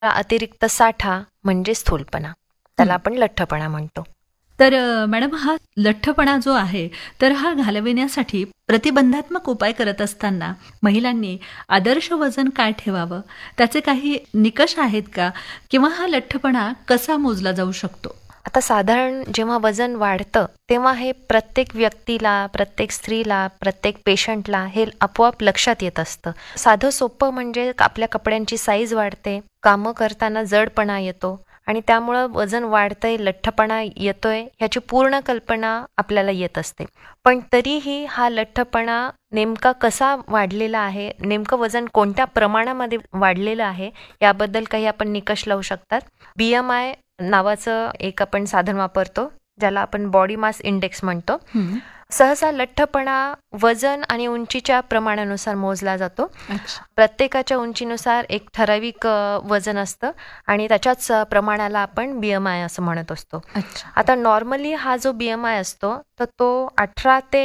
अतिरिक्त साठा म्हणजे स्थूलपणा, त्याला आपण लठ्ठपणा म्हणतो. तर मॅडम, हा लठ्ठपणा जो आहे तर हा घालविण्यासाठी प्रतिबंधात्मक उपाय करत असताना महिलांनी आदर्श वजन काय ठेवावं, त्याचे काही निकष आहेत का, किंवा हा लठ्ठपणा कसा मोजला जाऊ शकतो? आता साधारण जेव्हा वजन वाढतं तेव्हा हे प्रत्येक व्यक्तीला, प्रत्येक स्त्रीला, प्रत्येक पेशंटला हे आपोआप लक्षात येत असतं. साधं सोपं म्हणजे आपल्या कपड्यांची साईज वाढते, कामं करताना जडपणा येतो आणि त्यामुळं वजन वाढतंय, लठ्ठपणा येतोय ह्याची पूर्ण कल्पना आपल्याला येत असते. पण तरीही हा लठ्ठपणा नेमका कसा वाढलेला आहे, नेमकं वजन कोणत्या प्रमाणामध्ये वाढलेलं आहे याबद्दल काही आपण निकष लावू शकतात. BMI नावाचं एक आपण साधन वापरतो, ज्याला आपण बॉडी मास इंडेक्स म्हणतो. सहसा लठ्ठपणा वजन आणि उंचीच्या प्रमाणानुसार मोजला जातो. प्रत्येकाच्या उंचीनुसार एक ठराविक वजन असतं आणि त्याच्याच प्रमाणाला आपण BMI असं म्हणत असतो. आता नॉर्मली हा जो BMI असतो तर तो 18 ते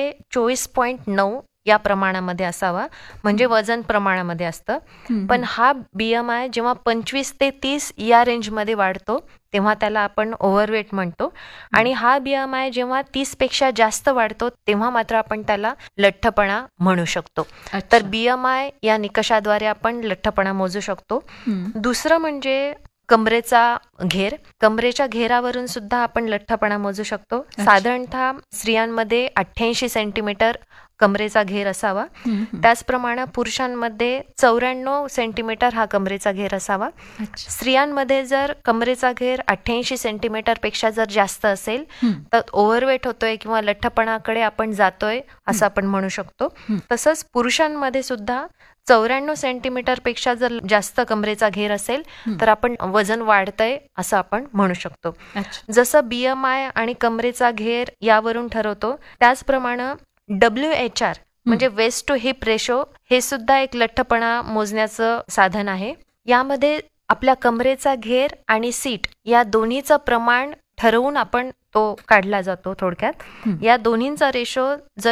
24.9 या प्रमाणामध्ये असावा, म्हणजे वजन प्रमाणामध्ये असतं. पण हा BMI जेव्हा 25 ते 30 या रेंजमध्ये वाढतो तेव्हा त्याला आपण ओव्हरवेट म्हणतो. आणि हा BMI जेव्हा 30 पेक्षा जास्त वाढतो तेव्हा मात्र आपण त्याला लठ्ठपणा म्हणू शकतो. तर BMI या निकषाद्वारे आपण लठ्ठपणा मोजू शकतो. दुसरं म्हणजे कमरेचा घेर. कमरेच्या घेरावरून सुद्धा आपण लठ्ठपणा मोजू शकतो. साधारणतः स्त्रियांमध्ये 88 सेंटीमीटर कमरेचा घेर असावा. त्याचप्रमाणे पुरुषांमध्ये 94 सेंटीमीटर हा कमरेचा घेर असावा. स्त्रियांमध्ये जर कमरेचा घेर 88 सेंटीमीटर पेक्षा जर जास्त असेल तर ओव्हरवेट होतोय किंवा लठ्ठपणाकडे आपण जातोय असं आपण म्हणू शकतो. तसंच पुरुषांमध्ये सुद्धा 94 सेंटीमीटर पेक्षा जर जास्त कमरेचा घेर असेल तर आपण वजन वाढतंय असं आपण म्हणू शकतो. जसं BMI आणि कमरेचा घेर यावरून ठरवतो त्याचप्रमाणे WHR म्हणजे वेस्ट टू हिप रेशो हे सुद्धा एक लठ्ठपणा मोजण्याचं साधन आहे. यामध्ये आपल्या कमरेचा घेर आणि सीट या दोन्हीचं प्रमाण ठरवून आपण तो काढला जातो. थोडक्यात या दोन्हींचा रेशो जर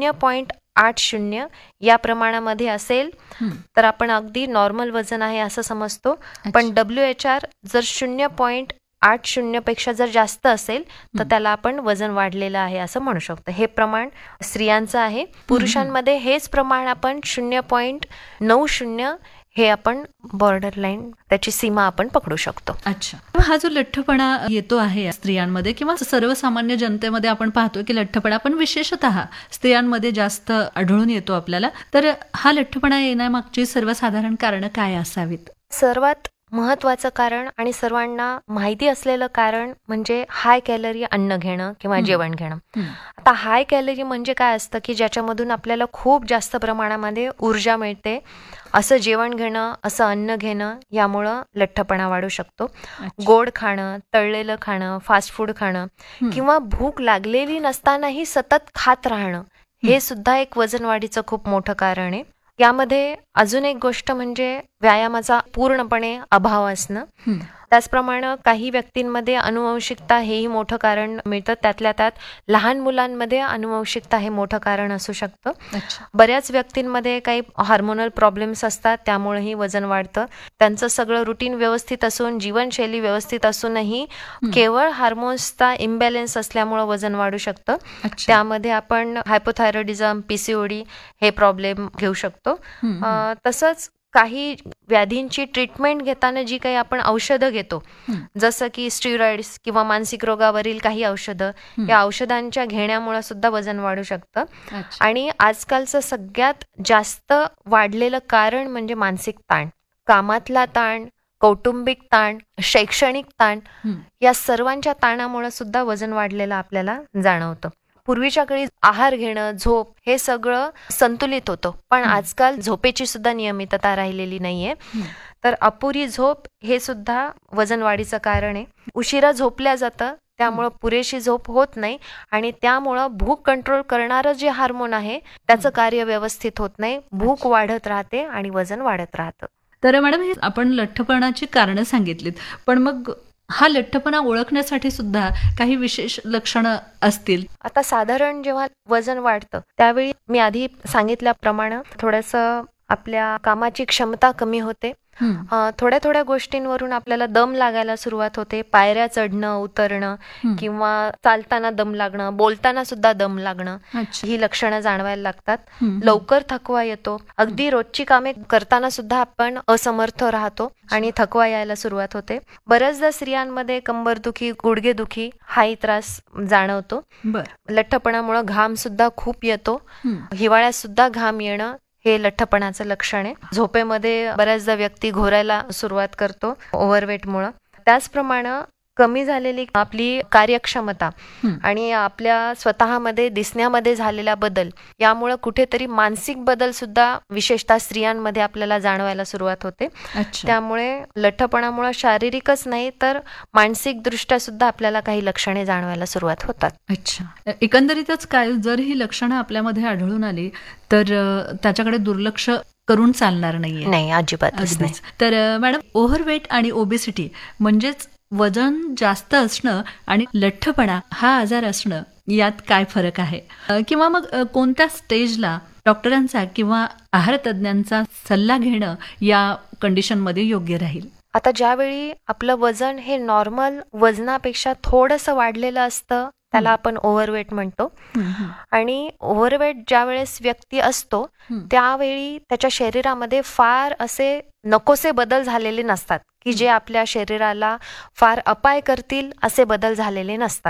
0.80 या प्रमाणामध्ये असेल तर आपण अगदी नॉर्मल वजन आहे असं समजतो. पण WHR जर 0.80 पेक्षा जर जास्त असेल तर त्याला आपण वजन वाढलेलं आहे असं म्हणू शकतो. हे प्रमाण स्त्रियांचं आहे. पुरुषांमध्ये हेच प्रमाण आपण 0.90 हे आपण बॉर्डर लाईन, त्याची सीमा आपण पकडू शकतो. अच्छा, हा जो लठ्ठपणा येतो आहे स्त्रियांमध्ये किंवा सर्वसामान्य जनतेमध्ये आपण पाहतो की लठ्ठपणा पण विशेषतः स्त्रियांमध्ये जास्त आढळून येतो आपल्याला, तर हा लठ्ठपणा येण्यामागची सर्वसाधारण कारणं काय असावीत? सर्वात महत्वाचं कारण आणि सर्वांना माहिती असलेलं कारण म्हणजे हाय कॅलरी अन्न घेणं किंवा जेवण घेणं. आता हाय कॅलरी म्हणजे काय असतं की ज्याच्यामधून आपल्याला खूप जास्त प्रमाणामध्ये ऊर्जा मिळते असं जेवण घेणं, असं अन्न घेणं यामुळं लठ्ठपणा वाढू शकतो. गोड खाणं, तळलेलं खाणं, फास्ट फूड खाणं किंवा भूक लागलेली नसतानाही सतत खात राहणं हे सुद्धा एक वजन वाढीचं खूप मोठं कारण आहे. यामध्ये अजून एक गोष्ट म्हणजे व्यायामाचा पूर्णपणे अभाव असणं. त्याचप्रमाणे काही व्यक्तींमध्ये अनुवंशिकता हेही मोठं कारण मिळतं. त्यातल्या त्यात लहान मुलांमध्ये अनुवंशिकता हे मोठं कारण असू शकतं. बऱ्याच व्यक्तींमध्ये काही हार्मोनल प्रॉब्लेम्स असतात त्यामुळेही वजन वाढतं. त्यांचं सगळं रुटीन व्यवस्थित असून, जीवनशैली व्यवस्थित असूनही केवळ हार्मोन्सचा इम्बॅलन्स असल्यामुळं वजन वाढू शकतं. त्यामध्ये आपण हायपोथायरॉइडिझम, PCOD हे प्रॉब्लेम घेऊ शकतो. तसंच काही व्याधींची ट्रीटमेंट घेताना जी काही आपण औषधं घेतो, जसं की स्टिरॉइड्स किंवा मानसिक रोगावरील काही औषधं, या औषधांच्या घेण्यामुळे सुद्धा वजन वाढू शकतं. आणि आजकालचं सगळ्यात जास्त वाढलेलं कारण म्हणजे मानसिक ताण, कामातला ताण, कौटुंबिक ताण, शैक्षणिक ताण, या सर्वांच्या ताणामुळे सुद्धा वजन वाढलेलं आपल्याला जाणवतं. पूर्वीच्या काळी आहार घेणं, झोप हे सगळं संतुलित होतं, पण आजकाल झोपेची सुद्धा नियमितता राहिलेली नाहीये. तर अपुरी झोप हे सुद्धा वजन वाढीचं कारण आहे. उशिरा झोपल्या जातं त्यामुळं पुरेशी झोप होत नाही आणि त्यामुळं भूक कंट्रोल करणारं जे हार्मोन आहे त्याचं कार्य व्यवस्थित होत नाही. भूक वाढत राहते आणि वजन वाढत राहतं. तर मॅडम, हे आपण लठ्ठपणाची कारणं सांगितलीत, पण मग हा लठ्ठपणा ओळखण्यासाठी सुद्धा काही विशेष लक्षणं असतील? आता साधारण जेव्हा वजन वाढतं त्यावेळी मी आधी सांगितल्याप्रमाणे थोडंसं आपल्या कामाची क्षमता कमी होते, थोड्या थोड्या गोष्टींवरून आपल्याला दम लागायला सुरुवात होते. पायऱ्या चढणं उतरणं किंवा चालताना दम लागणं, बोलताना सुद्धा दम लागणं, अच्छा. ही लक्षणं जाणवायला लागतात. लवकर थकवा येतो. अगदी रोजची कामे करताना सुद्धा आपण असमर्थ राहतो आणि थकवा यायला सुरुवात होते. बऱ्याचदा स्त्रियांमध्ये कंबरदुखी, गुडघेदुखी हाही त्रास जाणवतो. बर. लठ्ठपणामुळे घाम सुद्धा खूप येतो. हिवाळ्यात सुद्धा घाम येणं हे लठ्ठपणाचं लक्षण आहे. झोपेमध्ये बऱ्याचदा व्यक्ती घोरायला सुरुवात करतो ओव्हरवेटमुळं. त्याचप्रमाणे कमी झालेली आपली कार्यक्षमता आणि आपल्या स्वतःमध्ये दिसण्यामध्ये झालेला बदल, यामुळे कुठेतरी मानसिक बदल सुद्धा विशेषतः स्त्रियांमध्ये आपल्याला जाणवायला सुरुवात होते. अच्छा. त्यामुळे लठ्ठपणामुळे शारीरिकच नाही तर मानसिक दृष्ट्या सुद्धा आपल्याला काही लक्षणे जाणवायला सुरुवात होतात. अच्छा. एकंदरीतच काय, जर ही लक्षणं आपल्यामध्ये आढळून आली तर त्याच्याकडे दुर्लक्ष करून चालणार नाहीये. नाही, अजिबातच नाही. तर मॅडम, ओव्हरवेट आणि ओबेसिटी म्हणजेच वजन जास्त असणं आणि लठ्ठपणा हा आजार असणं, यात काय फरक आहे? किंवा मग कोणत्या स्टेजला डॉक्टरांचा किंवा आहार तज्ज्ञांचा सल्ला घेणं या कंडिशनमध्ये योग्य राहील? आता ज्यावेळी आपलं वजन हे नॉर्मल वजनापेक्षा थोडंसं वाढलेलं असतं, त्याला आपण ओव्हरवेट म्हणतो. आणि ओव्हरवेट ज्या वेळेस व्यक्ती असतो त्यावेळी त्याच्या शरीरामध्ये फार असे नकोसे बदल झालेले नसतात की जे आपल्या शरीराला फार अपाय करतील असे बदल झालेले नसतात.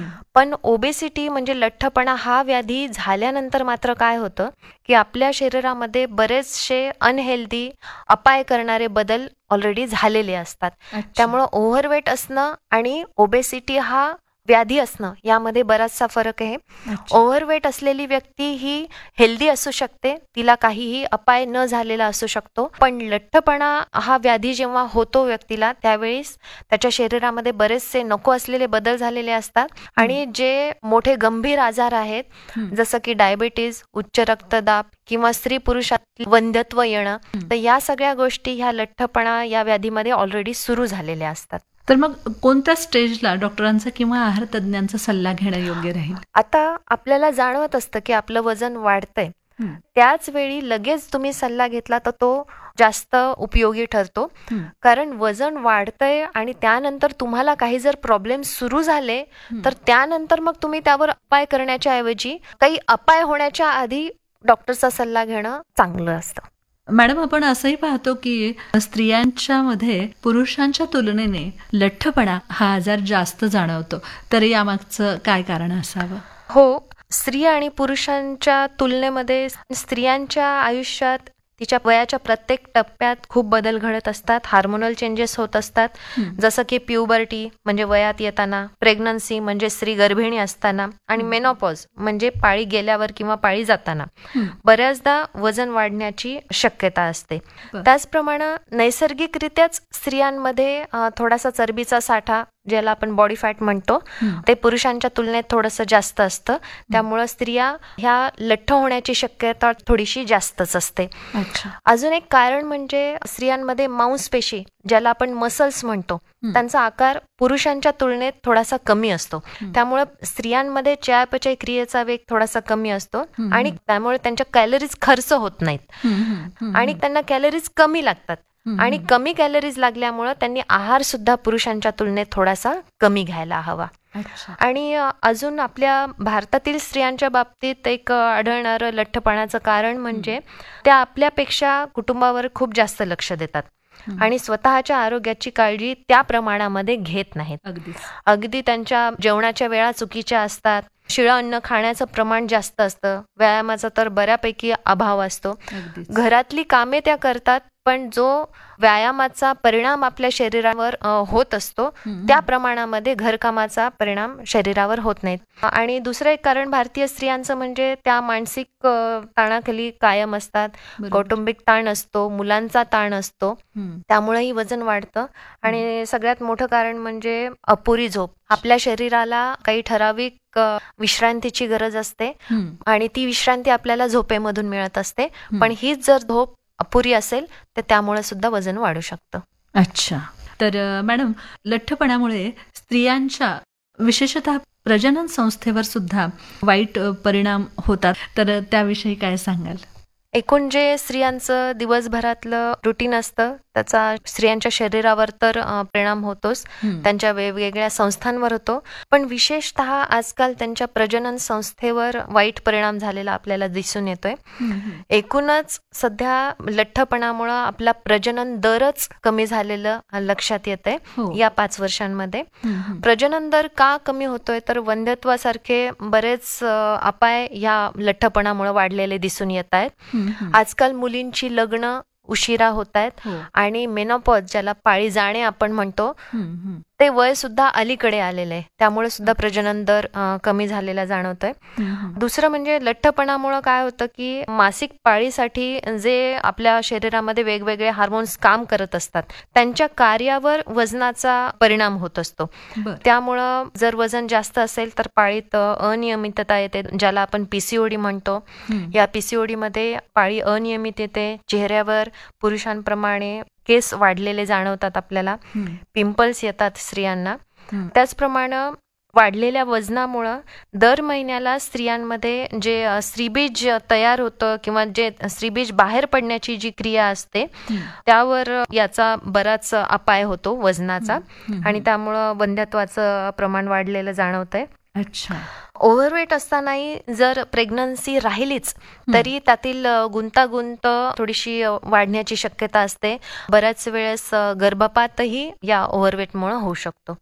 पण ओबेसिटी म्हणजे लठ्ठपणा हा व्याधी झाल्यानंतर मात्र काय होतं की आपल्या शरीरामध्ये बरेचसे अनहेल्दी, अपाय करणारे बदल ऑलरेडी झालेले असतात. त्यामुळं ओव्हरवेट असणं आणि ओबेसिटी हा व्याधी असणं यामध्ये बराचसा फरक आहे. ओव्हरवेट असलेली व्यक्ती ही हेल्दी असू शकते, तिला काहीही अपाय न झालेला असू शकतो. पण लठ्ठपणा हा व्याधी जेव्हा होतो व्यक्तीला, त्यावेळेस त्याच्या शरीरामध्ये बरेचसे नको असलेले बदल झालेले असतात. आणि जे मोठे गंभीर आजार आहेत जसं की डायबिटीज, उच्च रक्तदाब किंवा स्त्री पुरुषात वंध्यत्व येणं, तर या सगळ्या गोष्टी ह्या लठ्ठपणा या व्याधीमध्ये ऑलरेडी सुरू झालेल्या असतात. तर मग कोणत्या स्टेजला डॉक्टरांचा किंवा आहार तज्ज्ञांचा सल्ला घेणं योग्य राहील? आता आपल्याला जाणवत असतं की आपलं वजन वाढतंय, त्याच वेळी लगेच तुम्ही सल्ला घेतला तर तो जास्त उपयोगी ठरतो. कारण वजन वाढतंय आणि त्यानंतर तुम्हाला काही जर प्रॉब्लेम सुरू झाले तर त्यानंतर मग तुम्ही त्यावर उपाय करण्याच्या ऐवजी काही अपाय होण्याच्या आधी डॉक्टरचा सल्ला घेणं चांगलं असतं. मॅडम, आपण असंही पाहतो की स्त्रियांच्या मध्ये पुरुषांच्या तुलनेने लठ्ठपणा हा आजार जास्त जाणवतो. तर यामागचं काय कारण असावं? हो, स्त्री आणि पुरुषांच्या तुलनेमध्ये स्त्रियांच्या आयुष्यात तिच्या वयाच्या प्रत्येक टप्प्यात खूप बदल घडत असतात. हार्मोनल चेंजेस होत असतात, जसं की प्युबर्टी म्हणजे वयात येताना, प्रेग्नन्सी म्हणजे स्त्री गर्भिणी असताना, आणि मेनोपॉज म्हणजे पाळी गेल्यावर किंवा पाळी जाताना बऱ्याचदा वजन वाढण्याची शक्यता असते. त्याचप्रमाणे नैसर्गिकरित्याच स्त्रियांमध्ये थोडासा चरबीचा साठा, ज्याला आपण बॉडी फॅट म्हणतो, ते पुरुषांच्या तुलनेत थोडंसं जास्त असतं. त्यामुळं स्त्रिया ह्या लठ्ठ होण्याची शक्यता थोडीशी जास्तच असते. अजून एक कारण म्हणजे स्त्रियांमध्ये मांसपेशी, ज्याला आपण मसल्स म्हणतो, त्यांचा आकार पुरुषांच्या तुलनेत थोडासा कमी असतो. त्यामुळे स्त्रियांमध्ये चयापचय क्रियेचा वेग थोडासा कमी असतो आणि त्यामुळे त्यांच्या कॅलरीज खर्च होत नाहीत आणि त्यांना कॅलरीज कमी लागतात. आणि कमी कॅलरीज लागल्यामुळे त्यांनी आहार सुद्धा पुरुषांच्या तुलनेत थोडासा कमी घ्यायला हवा. आणि अजून आपल्या भारतातील स्त्रियांच्या बाबतीत एक आढळणारं लठ्ठपणाचं कारण म्हणजे त्या आपल्यापेक्षा कुटुंबावर खूप जास्त लक्ष देतात आणि स्वतःच्या आरोग्याची काळजी त्या प्रमाणामध्ये घेत नाहीत. अगदी त्यांच्या जेवणाच्या वेळा चुकीच्या असतात, शिळं अन्न खाण्याचं प्रमाण जास्त असतं, व्यायामाचा तर बऱ्यापैकी अभाव असतो. घरातली कामे त्या करतात, पण जो व्यायामाचा परिणाम आपल्या शरीरावर होत असतो त्या प्रमाणामध्ये घरकामाचा परिणाम शरीरावर होत नाहीत. आणि दुसरं एक कारण भारतीय स्त्रियांचं म्हणजे त्या मानसिक ताणाखाली कायम असतात. कौटुंबिक ताण असतो, मुलांचा ताण असतो, त्यामुळेही वजन वाढतं. आणि सगळ्यात मोठं कारण म्हणजे अपुरी झोप. आपल्या शरीराला काही ठराविक विश्रांतीची गरज असते आणि ती विश्रांती आपल्याला झोपेमधून मिळत असते, पण हीच जर झोप अपुरी असेल तर त्यामुळे सुद्धा वजन वाढू शकतं. अच्छा. तर मॅडम, लठ्ठपणामुळे स्त्रियांच्या विशेषतः प्रजनन संस्थेवर सुद्धा वाईट परिणाम होतात, तर त्याविषयी काय सांगाल? एकूण जे स्त्रियांचं दिवसभरातलं रुटीन असतं त्याचा स्त्रियांच्या शरीरावर तर परिणाम होतोच, त्यांच्या वेगवेगळ्या संस्थांवर होतो, पण विशेषतः आजकाल त्यांच्या प्रजनन संस्थेवर वाईट परिणाम झालेला आपल्याला दिसून येतोय. एकूणच सध्या लठ्ठपणामुळं आपला प्रजनन दरच कमी झालेलं लक्षात येतंय या 5 वर्षांमध्ये. प्रजनन दर का कमी होतोय तर वंध्यत्वासारखे बरेच अपाय या लठ्ठपणामुळे वाढलेले दिसून येत आहेत. आजकाल मुलींची लग्न उशिरा होत आहेत आणि मेनोपॉज, ज्याला पाळी जाणे आपण म्हणतो, ते वय सुद्धा अलीकडे आलेलं आहे. त्यामुळे सुद्धा प्रजनन दर कमी झालेला जाणवतोय. दुसरं म्हणजे लठ्ठपणामुळं काय होतं की मासिक पाळीसाठी जे आपल्या शरीरामध्ये वेगवेगळे हार्मोन्स काम करत असतात त्यांच्या कार्यावर वजनाचा परिणाम होत असतो. त्यामुळं जर वजन जास्त असेल तर पाळीत अनियमितता येते, ज्याला आपण पीसीओडी म्हणतो. या पीसीओडी मध्ये पाळी अनियमित येते, चेहऱ्यावर पुरुषांप्रमाणे केस वाढलेले जाणवतात आपल्याला, पिंपल्स येतात स्त्रियांना. त्याचप्रमाणे वाढलेल्या वजनामुळं दर महिन्याला स्त्रियांमध्ये जे स्त्रीबीज तयार होतं किंवा जे स्त्रीबीज बाहेर पडण्याची जी क्रिया असते त्यावर याचा बराच अपाय होतो वजनाचा, आणि त्यामुळं वंध्यत्वाचं प्रमाण वाढलेलं जाणवतंय. अच्छा. ओव्हरवेट असतानाही जर प्रेग्नन्सी राहिलीच तरी त्यातील गुंतागुंत थोडीशी वाढण्याची शक्यता असते. बऱ्याच वेळेस गर्भपातही या ओव्हरवेटमुळे होऊ शकतो.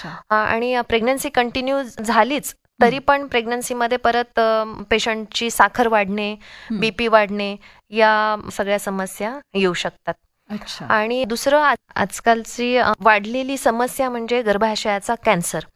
आणि प्रेग्नन्सी कंटिन्यू झालीच तरी पण प्रेग्नन्सीमध्ये परत पेशंटची साखर वाढणे, बीपी वाढणे, या सगळ्या समस्या येऊ शकतात. आणि दुसरं आजकालची वाढलेली समस्या म्हणजे गर्भाशयाचा कॅन्सर.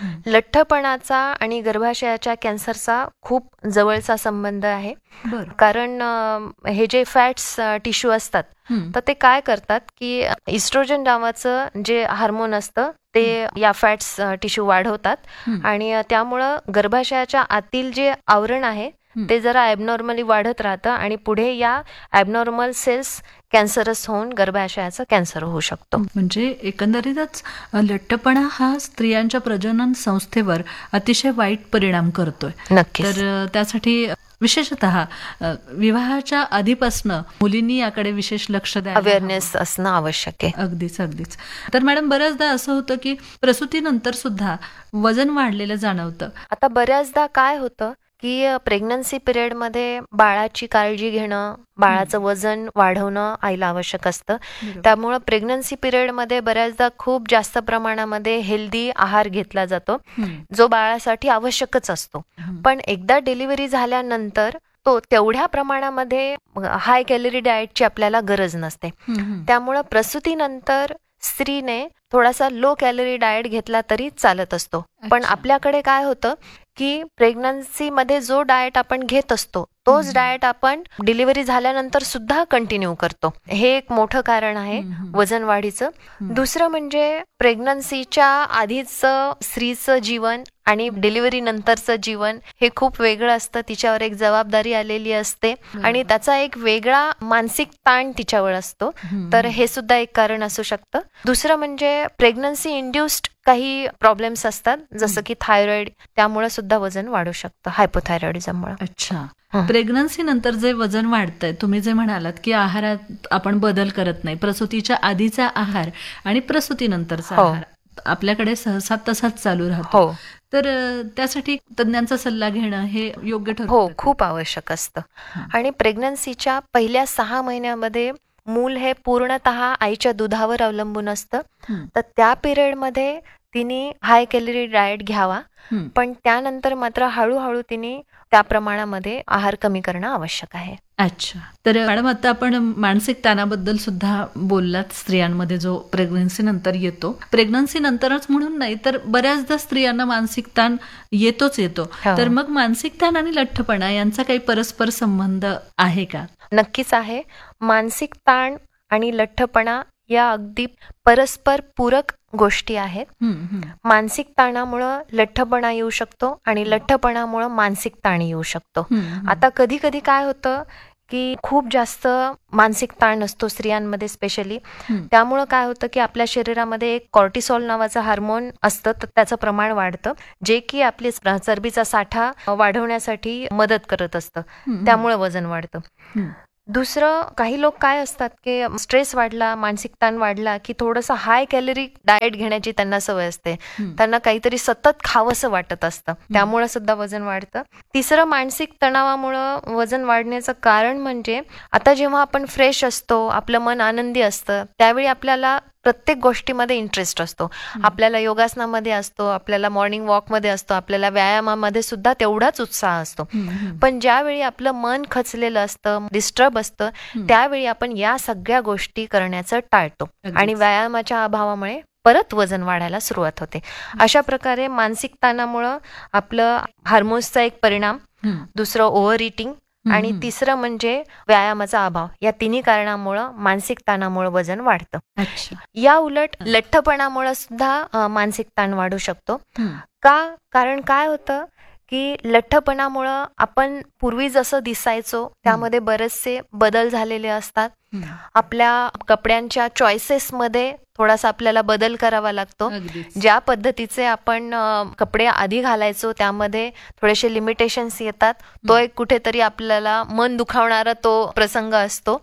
लठ्ठपणाचा आणि गर्भाशयाच्या कॅन्सरचा खूप जवळचा संबंध आहे. कारण हे जे फॅट्स टिश्यू असतात तर ते काय करतात की इस्ट्रोजन नावाचं जे हार्मोन असतं ते या फॅट्स टिश्यू वाढवतात आणि त्यामुळं गर्भाशयाच्या आतील जे आवरण आहे ते जरा ॲबनॉर्मली वाढत राहतं आणि पुढे या ॲबनॉर्मल सेल्स कॅन्सरस होऊन गर्भाशयाचा कॅन्सर होऊ शकतो. म्हणजे एकंदरीतच लठ्ठपणा हा स्त्रियांच्या प्रजनन संस्थेवर अतिशय वाईट परिणाम करतोय. नक्कीच. तर त्यासाठी विशेषतः विवाहाच्या आधीपासून मुलींनी याकडे विशेष लक्ष द्यायला, अवेअरनेस असणं आवश्यक आहे. अगदीच. तर मॅडम, बऱ्याचदा असं होतं की प्रसूतीनंतर सुद्धा वजन वाढलेलं जाणवतं. आता बऱ्याचदा काय होतं की प्रेग्नन्सी पिरियडमध्ये बाळाची काळजी घेणं, बाळाचं वजन वाढवणं आईला आवश्यक असतं. त्यामुळं प्रेग्नन्सी पिरियडमध्ये बऱ्याचदा खूप जास्त प्रमाणामध्ये हेल्दी आहार घेतला जातो जो बाळासाठी आवश्यकच असतो. पण एकदा डिलिव्हरी झाल्यानंतर तो तेवढ्या प्रमाणामध्ये हाय कॅलरी डाएटची आपल्याला गरज नसते. त्यामुळं प्रसूतीनंतर स्त्रीने थोडासा लो कॅलरी डाएट घेतला तरी चालत असतो. पण आपल्याकडे काय होतं की प्रेग्नन्सीमध्ये जो डाएट आपण घेत असतो तोच डाएट आपण डिलिव्हरी झाल्यानंतर सुद्धा कंटिन्यू करतो. हे एक मोठं कारण आहे वजन वाढीचं. दुसरं म्हणजे प्रेग्नन्सीच्या आधीचं स्त्रीचं जीवन आणि डिलिव्हरी नंतरचं जीवन हे खूप वेगळं असतं. तिच्यावर एक जबाबदारी आलेली असते आणि त्याचा एक वेगळा मानसिक ताण तिच्यावर असतो. तर हे सुद्धा एक कारण असू शकतं. दुसरं म्हणजे प्रेग्नन्सी इंड्युस्ड काही प्रॉब्लेम्स असतात जसं की थायरॉइड, त्यामुळे सुद्धा वजन वाढू शकतं हायपोथायरॉइडिझममुळे. अच्छा. प्रेग्नन्सी नंतर जे वजन वाढतंय, तुम्ही जे म्हणालात की आहारात आपण बदल करत नाही, प्रसूतीच्या आधीचा आहार आणि प्रसूतीनंतरचा आहार आपल्याकडे सहसा तसाच चालू राहतो. तर त्यासाठी तज्ञांचा सल्ला घेणं हे योग्य ठरतं. हो, खूप आवश्यक असतं. आणि प्रेग्नन्सीच्या पहिल्या 6 महिन्यामध्ये मूल हे पूर्णतः आईच्या दुधावर अवलंबून असतं. तर त्या पिरियडमध्ये तिने हाय कॅलरी डाएट घ्यावा, पण त्यानंतर मात्र हळूहळू तिने त्या प्रमाणामध्ये आहार कमी करणं आवश्यक आहे. अच्छा. तर मॅडम, आता आपण मानसिक ताणाबद्दल सुद्धा बोललात, स्त्रियांमध्ये जो प्रेग्नन्सी नंतर येतो. प्रेग्नन्सी नंतरच म्हणून नाही तर बऱ्याचदा स्त्रियांना मानसिक ताण येतो. तर मग मानसिक ताण आणि लठ्ठपणा यांचा काही परस्पर संबंध आहे का? नक्कीच आहे. मानसिक ताण आणि लठ्ठपणा या अगदी परस्पर पूरक गोष्टी आहेत. मानसिक ताणामुळं लठ्ठपणा येऊ शकतो आणि लठ्ठपणामुळं मानसिक ताण येऊ शकतो. आता कधी कधी काय होतं की खूप जास्त मानसिक ताण असतो स्त्रियांमध्ये स्पेशली. त्यामुळं काय होतं की आपल्या शरीरामध्ये एक कॉर्टिसॉल नावाचं हार्मोन असतं, तर त्याचं प्रमाण वाढतं, जे की आपली चरबीचा साठा वाढवण्यासाठी मदत करत असतं. त्यामुळे वजन वाढतं. दुसरं, काही लोक काय असतात की स्ट्रेस वाढला, मानसिक ताण वाढला की थोडंसं हाय कॅलरी डाएट घेण्याची त्यांना सवय असते. त्यांना काहीतरी सतत खावंसं वाटत असतं, त्यामुळं सुद्धा वजन वाढतं. तिसरं, मानसिक तणावामुळं वजन वाढण्याचं कारण म्हणजे आता जेव्हा आपण फ्रेश असतो, आपलं मन आनंदी असतं, त्यावेळी आपल्याला प्रत्येक गोष्टीमध्ये इंटरेस्ट असतो. आपल्याला योगासनामध्ये असतो, आपल्याला मॉर्निंग वॉकमध्ये असतो, आपल्याला व्यायामामध्ये सुद्धा तेवढाच उत्साह असतो. पण ज्यावेळी आपलं मन खचलेलं असतं, डिस्टर्ब असतं, त्यावेळी आपण या सगळ्या गोष्टी करण्याचं टाळतो आणि व्यायामाच्या अभावामुळे परत वजन वाढायला सुरुवात होते. अशा प्रकारे मानसिक ताणामुळं आपलं हार्मोन्सचा एक परिणाम, दुसरं ओव्हर इटिंग आणि तिसरं म्हणजे व्यायामाचा अभाव, या तिन्ही कारणामुळं मानसिक ताणामुळे वजन वाढतं. या उलट लठ्ठपणामुळे सुद्धा मानसिक ताण वाढू शकतो. कारण काय होतं की लठ्ठपणामुळं आपण पूर्वी जसं दिसायचो त्यामध्ये बरेचसे बदल झालेले असतात. आपल्या कपड्यांच्या चॉईसेसमध्ये थोडासा आपल्याला बदल करावा लागतो. ज्या पद्धतीचे आपण कपडे आधी घालायचो त्यामध्ये थोडेसे लिमिटेशन्स येतात. तो एक कुठेतरी आपल्याला मन दुखावणारा तो प्रसंग असतो.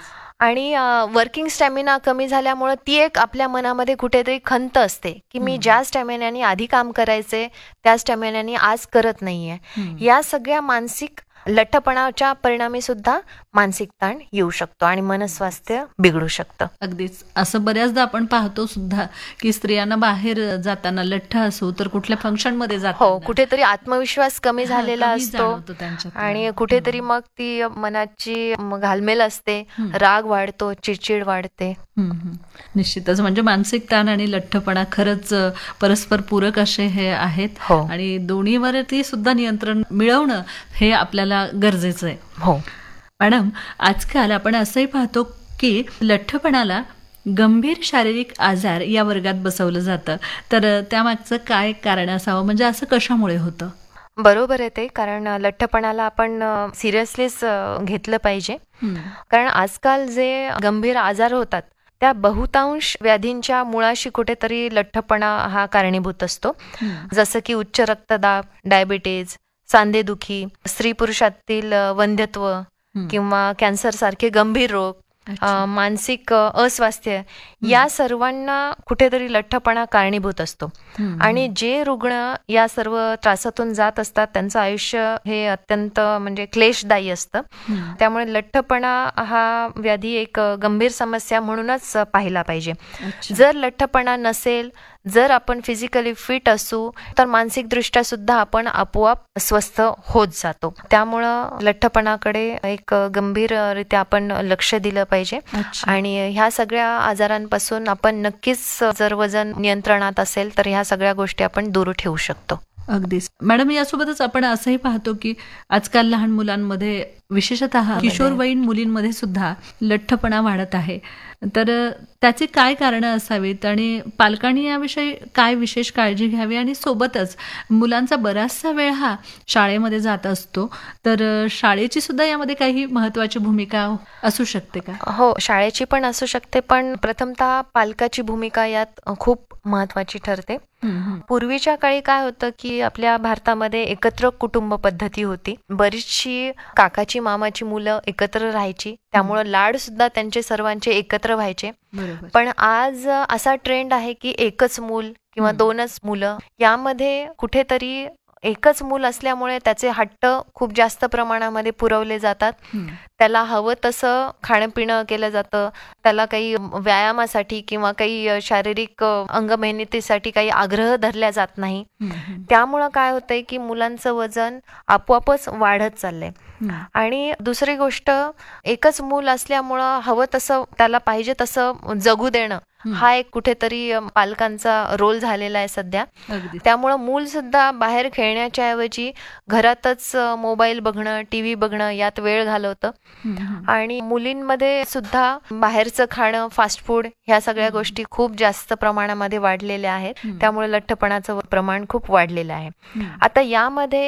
आणि वर्किंग स्टॅमिना कमी झाल्यामुळं ती एक आपल्या मनामध्ये कुठेतरी खंत असते की मी ज्या स्टॅमिनाने आधी काम करायचे त्या स्टॅमिनाने आज करत नाहीये. या सगळ्या मानसिक लठ्ठपणाच्या परिणामी सुद्धा मानसिक ताण येऊ शकतो आणि मनस्वास्थ्य बिघडू शकतं. अगदीच असं बऱ्याचदा आपण पाहतो सुद्धा की स्त्रियांना बाहेर जाताना लठ्ठ असो तर कुठल्या फंक्शन मध्ये जातो, कुठेतरी आत्मविश्वास कमी झालेला असतो आणि कुठेतरी मग ती मनाची घालमेल असते, राग वाढतो, चिडचिड वाढते. निश्चितच म्हणजे मानसिक ताण आणि लठ्ठपणा खरंच परस्पर पूरक असे हे आहेत आणि दोन्हीवरती सुद्धा नियंत्रण मिळवणं हे आपल्याला गरजेचं आहे. हो मॅडम, आजकाल आपण असंही पाहतो की लठ्ठपणाला गंभीर शारीरिक आजार या वर्गात बसवलं जातं, तर त्यामागचं काय कारण असावं, म्हणजे असं कशामुळे होतं? बरोबर आहे ते, कारण लठ्ठपणाला आपण सिरियसलीच घेतलं पाहिजे. कारण आजकाल जे गंभीर आजार होतात त्या बहुतांश व्याधींच्या मुळाशी कुठेतरी लठ्ठपणा हा कारणीभूत असतो. जसं की उच्च रक्तदाब, डायबिटीज, सांधेदुखी, स्त्री पुरुषातील वंध्यत्व किंवा कॅन्सर सारखे गंभीर रोग, मानसिक अस्वास्थ्य, या सर्वांना कुठेतरी लठ्ठपणा कारणीभूत असतो. आणि जे रुग्ण या सर्व त्रासातून जात असतात त्यांचं आयुष्य हे अत्यंत म्हणजे क्लेशदायी असतं. त्यामुळे लठ्ठपणा हा व्याधी एक गंभीर समस्या म्हणूनच पाहिला पाहिजे. जर लठ्ठपणा नसेल, जर आपण फिजिकली फिट असू तर मानसिक दृष्ट्या सुद्धा आपण आपोआप स्वस्थ होत जातो. त्यामुळं लठ्ठपणाकडे एक गंभीररित्या आपण लक्ष दिलं पाहिजे आणि ह्या सगळ्या आजारांपासून आपण नक्कीच, जर वजन नियंत्रणात असेल तर ह्या सगळ्या गोष्टी आपण दूर ठेवू शकतो. अगदीच मॅडम, यासोबतच आपण असंही पाहतो की आजकाल लहान मुलांमध्ये, विशेषतः किशोरवयीन मुलींमध्ये सुद्धा लठ्ठपणा वाढत आहे. तर त्याची काय कारणं असावीत आणि पालकांनी याविषयी काय विशेष काळजी घ्यावी? आणि सोबतच मुलांचा बराचसा वेळ हा शाळेमध्ये जात असतो, तर शाळेची सुद्धा यामध्ये काही महत्वाची भूमिका असू शकते का? हो, शाळेची पण असू शकते, पण प्रथमतः पालकाची भूमिका यात खूप महत्वाची ठरते. पूर्वीच्या काळी काय होतं की आपल्या भारतामध्ये एकत्र कुटुंब पद्धती होती. बरीचशी काकाची, मामाची मुलं एकत्र राहायची, त्यामुळं लाड सुद्धा त्यांचे सर्वांचे एकत्र व्हायचे. पण आज असा ट्रेंड आहे की एकच मूल किंवा दोनच मुलं, यामध्ये कुठेतरी एकच मूल असल्यामुळे त्याचे हट्ट खूप जास्त प्रमाणामध्ये पुरवले जातात. त्याला हवं तसं खाणं पिणं केलं जातं. त्याला काही व्यायामासाठी किंवा काही शारीरिक अंगमेहनतीसाठी काही आग्रह धरला जात नाही. त्यामुळं काय होतंय की मुलांचं वजन आपोआपच वाढत चाललंय. आणि दुसरी गोष्ट, एकच मूल असल्यामुळं हवं तसं त्याला पाहिजे तसं जगू देणं हा एक कुठेतरी पालकांचा रोल झालेला आहे सध्या. त्यामुळं मूल सुद्धा बाहेर खेळण्याच्या ऐवजी घरातच मोबाईल बघणं, टीव्ही बघणं यात वेळ घालवतं. आणि मुलींमध्ये सुद्धा बाहेरचं खाणं, फास्ट फूड, ह्या सगळ्या गोष्टी खूप जास्त प्रमाणामध्ये वाढलेल्या आहेत. त्यामुळे लठ्ठपणाचं प्रमाण खूप वाढलेलं आहे. आता यामध्ये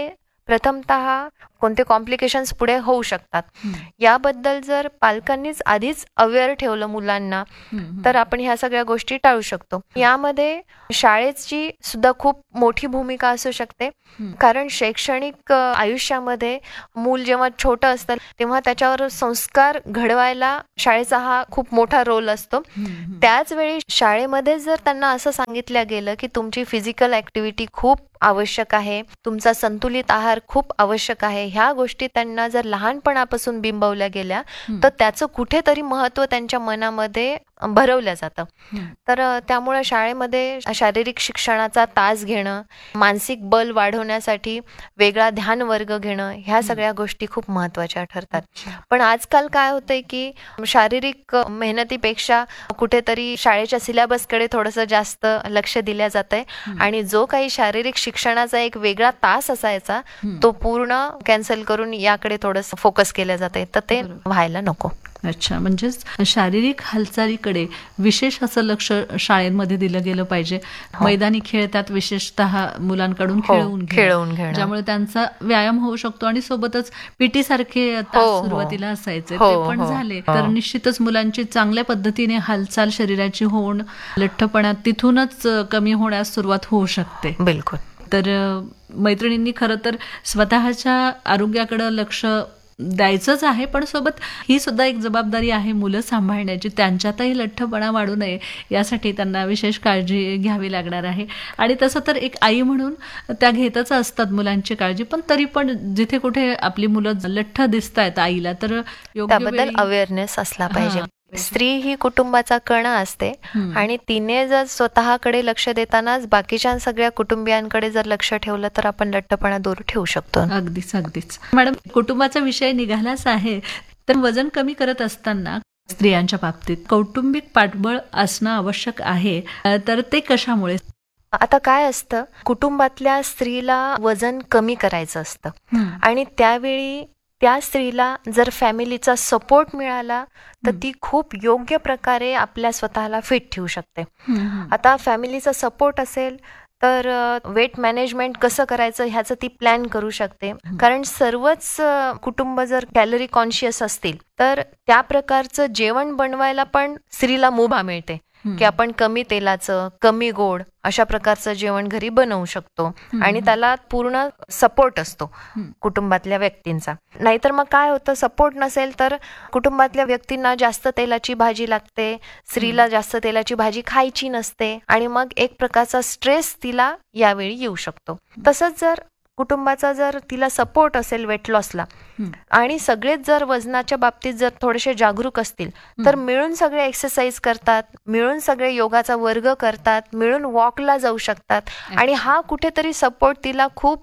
प्रथमतः कोणते कॉम्प्लिकेशन्स पुढे होऊ शकतात याबद्दल जर पालकांनीच आधीच अवेअर ठेवलं मुलांना तर आपण ह्या सगळ्या गोष्टी टाळू शकतो. यामध्ये शाळेची सुद्धा खूप मोठी भूमिका असू शकते, कारण शैक्षणिक आयुष्यामध्ये मूल जेव्हा छोटं असतं तेव्हा त्याच्यावर संस्कार घडवायला शाळेचा हा खूप मोठा रोल असतो. त्याच वेळी शाळेमध्ये जर त्यांना असं सांगितलं गेलं की तुमची फिजिकल ऍक्टिव्हिटी खूप आवश्यक आहे, तुमचा संतुलित आहार खूप आवश्यक आहे, ह्या गोष्टी त्यांना जर लहानपणापासून बिंबवल्या गेल्या तर त्याचं कुठेतरी महत्त्व त्यांच्या मनामध्ये भरवलं जातं. तर त्यामुळे शाळेमध्ये शारीरिक शिक्षणाचा तास घेणं, मानसिक बल वाढवण्यासाठी वेगळा ध्यान वर्ग घेणं, ह्या सगळ्या गोष्टी खूप महत्त्वाच्या ठरतात. पण आजकाल काय होतंय की शारीरिक मेहनतीपेक्षा कुठेतरी शाळेच्या सिलेबसकडे थोडंसं जास्त लक्ष दिल्या जातंय आणि जो काही शारीरिक शिक्षणाचा एक वेगळा तास असायचा तो पूर्ण कॅन्सल करून याकडे थोडंसं फोकस केलं जातंय, तर ते व्हायला नको. अच्छा, म्हणजेच शारीरिक हालचालीकडे विशेष असं लक्ष शाळेमध्ये दिलं गेलं पाहिजे. मैदानी खेळ त्यात विशेषतः मुलांकडून खेळवून घेणं, ज्यामुळे त्यांचा व्यायाम होऊ शकतो आणि सोबतच पीटी सारखे तास सुरुवातीला असायचे ते पण झाले तर निश्चितच मुलांची चांगल्या पद्धतीने हालचाल शरीराची होऊन लठ्ठपणात तिथूनच कमी होण्यास सुरुवात होऊ शकते. बिलकुल. तर मैत्रिणींनी खरं तर स्वतःच्या आरोग्याकडे लक्ष द्यायचंच आहे, पण सोबत ही सुद्धा एक जबाबदारी आहे मुलं सांभाळण्याची. त्यांच्यातही लठ्ठपणा वाढू नये यासाठी त्यांना विशेष काळजी घ्यावी लागणार आहे. आणि तसं तर एक आई म्हणून त्या घेतच असतात मुलांची काळजी, पण तरी पण जिथे कुठे आपली मुलं लठ्ठ दिसत आहेत आईला तर त्याबद्दल अवेअरनेस असला पाहिजे. स्त्री ही कुटुंबाचा कणा असते आणि तिने जर स्वतःकडे लक्ष देतानाच बाकीच्या सगळ्या कुटुंबियांकडे जर लक्ष ठेवलं तर आपण लठ्ठपणा दूर ठेवू शकतो. अगदीच. मॅडम, कुटुंबाचा विषय निघालाच आहे तर वजन कमी करत असताना स्त्रियांच्या बाबतीत कौटुंबिक पाठबळ असणं आवश्यक आहे, तर ते कशामुळे? आता काय असतं, कुटुंबातल्या स्त्रीला वजन कमी करायचं असतं आणि त्यावेळी त्या स्त्रीला जर फॅमिलीचा सपोर्ट मिळाला तर ती खूप योग्य प्रकारे आपल्या स्वतःला फिट ठेवू शकते. आता फॅमिलीचा सपोर्ट असेल तर वेट मॅनेजमेंट कसं करायचं ह्याचं ती प्लॅन करू शकते, कारण सर्वच कुटुंब जर कॅलरी कॉन्शियस असतील तर त्या प्रकारचं जेवण बनवायला पण स्त्रीला मुभा मिळते की आपण कमी तेलाचं, कमी गोड अशा प्रकारचं जेवण घरी बनवू शकतो आणि त्याला पूर्ण सपोर्ट असतो कुटुंबातल्या व्यक्तींचा. नाहीतर मग काय होतं, सपोर्ट नसेल तर कुटुंबातल्या व्यक्तींना जास्त तेलाची भाजी लागते, स्त्रीला जास्त तेलाची भाजी खायची नसते आणि मग एक प्रकारचा स्ट्रेस तिला यावेळी येऊ शकतो. तसंच जर कुटुंबाचा जर तिला सपोर्ट असेल वेट लॉसला आणि सगळेच जर वजनाच्या बाबतीत जर थोडेसे जागरूक असतील तर मिळून सगळे एक्सरसाइज करतात, मिळून सगळे योगाचा वर्ग करतात, मिळून वॉकला जाऊ शकतात आणि हा कुठेतरी सपोर्ट तिला खूप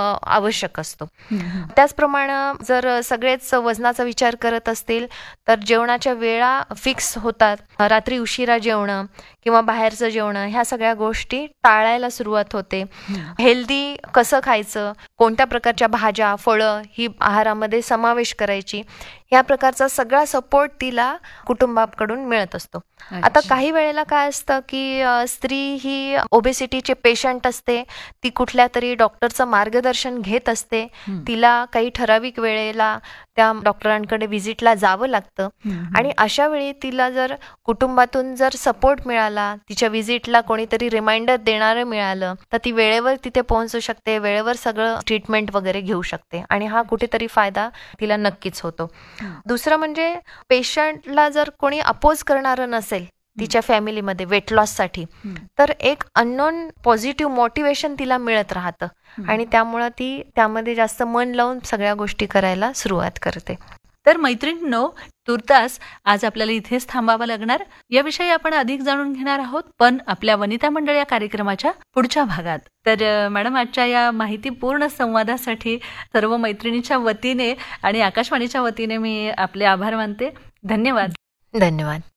आवश्यक असतो. त्याचप्रमाणे जर सगळेच वजनाचा विचार करत असतील तर जेवणाच्या वेळा फिक्स होतात, रात्री उशिरा जेवणं किंवा बाहेरचं जेवणं ह्या सगळ्या गोष्टी टाळायला सुरुवात होते. हेल्दी कसं खायचं, कोणत्या प्रकारच्या भाज्या, फळं ही आहारामध्ये समावेश करायची, या प्रकारचा सगळा सपोर्ट तिला कुटुंबाकडून मिळत असतो. आता काही वेळेला काय असतं की स्त्री ही ओबेसिटीचे पेशंट असते, ती कुठल्या तरी डॉक्टरचं मार्गदर्शन घेत असते, तिला काही ठराविक वेळेला त्या डॉक्टरांकडे व्हिजिटला जावं लागतं आणि अशा वेळी तिला जर कुटुंबातून जर सपोर्ट मिळाला, तिच्या व्हिजिटला कोणीतरी रिमाइंडर देणारं मिळालं तर ती वेळेवर तिथे पोहोचू शकते, वेळेवर सगळं ट्रीटमेंट वगैरे घेऊ शकते आणि हा कुठेतरी फायदा तिला नक्कीच होतो. दुसरं म्हणजे पेशंटला जर कोणी अपोज करणारं नसेल तिच्या फॅमिलीमध्ये वेट लॉससाठी तर एक अननोन पॉझिटिव्ह मोटिवेशन तिला मिळत राहतं आणि त्यामुळं ती त्यामध्ये जास्त मन लावून सगळ्या गोष्टी करायला सुरुवात करते. तर मैत्रिणींनो, तुर्तास आज आपल्याला इथेच थांबावं लागणार. याविषयी आपण अधिक जाणून घेणार आहोत पण आपल्या वनिता मंडळ या कार्यक्रमाच्या पुढच्या भागात. तर मॅडम, आजच्या या माहितीपूर्ण संवादासाठी सर्व मैत्रिणीच्या वतीने आणि आकाशवाणीच्या वतीने मी आपले आभार मानते. धन्यवाद. धन्यवाद.